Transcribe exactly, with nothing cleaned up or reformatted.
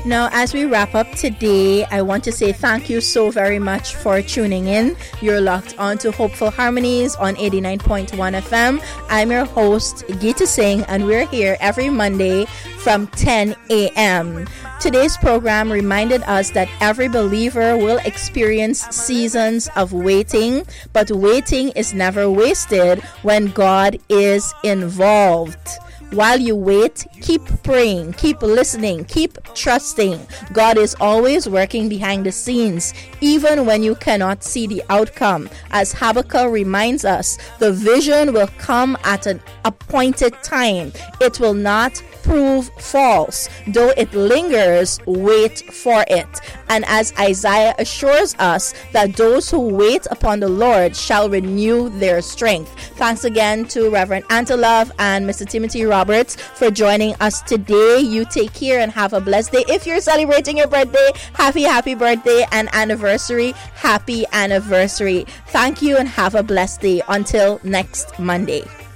Now, as we wrap up today, I want to say thank you so very much for tuning in. You're locked on to Hopeful Harmonies on eighty-nine point one F M. I'm your host, Geeta Singh, and we're here every Monday from ten a.m. Today's program reminded us that every believer will experience seasons of waiting, but waiting is never wasted when God is involved. While you wait, keep praying, keep listening, keep trusting. God is always working behind the scenes, even when you cannot see the outcome. As Habakkuk reminds us, the vision will come at an appointed time. It will not prove false. Though it lingers, wait for it. And as Isaiah assures us that those who wait upon the Lord shall renew their strength. Thanks again to Reverend Antelove and Mister Timothy Roberts for joining us today. You take care and have a blessed day. If you're celebrating your birthday, happy, happy birthday, and anniversary, happy anniversary. Thank you and have a blessed day. Until next Monday.